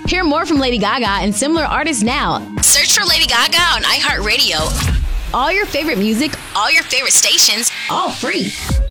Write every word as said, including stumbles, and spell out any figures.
Hear more from Lady Gaga and similar artists now. Search for Lady Gaga on iHeartRadio. All your favorite music, all your favorite stations, all free.